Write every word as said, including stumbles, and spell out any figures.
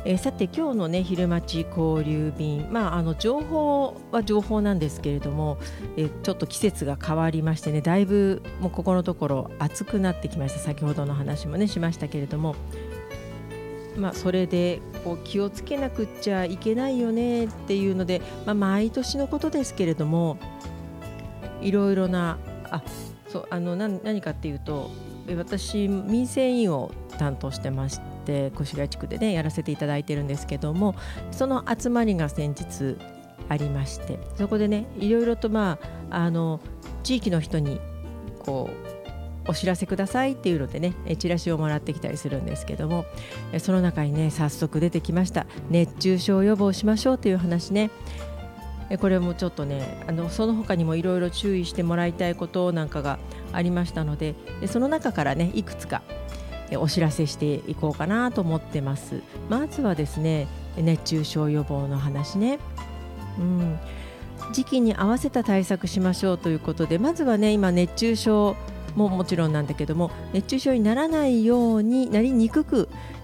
えーさて今日のね昼待ち交流便、まあ、あの情報は情報なんですけれども、えーちょっと季節が変わりましてね、だいぶもうここのところ暑くなってきました。先ほどの話もねしましたけれども、まあ、それでこう気をつけなくっちゃいけないよねっていうので、まあ、毎年のことですけれども、いろいろなあそうあの何何かっていうと、え私民生委員を担当してまして、越谷地区でねやらせていただいてるんですけども、その集まりが先日ありまして、そこでねいろいろと、まあ、あの地域の人にこうお知らせくださいっていうのでねえチラシをもらってきたりするんですけども、えその中にね早速出てきました。熱中症予防しましょうという話ね。えこれもちょっとねあのその他にもいろいろ注意してもらいたいことなんかがありましたので、でその中からねいくつかえお知らせしていこうかなと思ってます。まずはですね、熱中症予防の話ね。うん、時期に合わせた対策しましょうということで、まずはね今熱中症ももちろんなんだけども、熱中症にならないようになりにくく